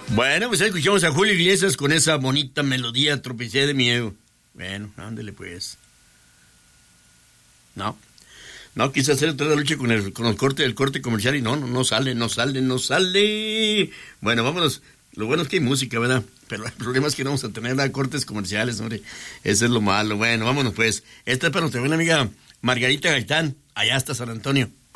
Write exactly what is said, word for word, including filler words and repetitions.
Bueno, pues escuchamos a Julio Iglesias con esa bonita melodía, Tropecé de miedo. Bueno, ándale pues. No. No, quise hacer toda la lucha con el, con el corte, el corte comercial y no, no, no sale, no sale, no sale. Bueno, vámonos. Lo bueno es que hay música, ¿verdad? Pero el problema es que no vamos a tener nada cortes comerciales, hombre. Eso es lo malo. Bueno, vámonos pues. Esta es para nuestra buena amiga Margarita Gaitán, allá hasta San Antonio.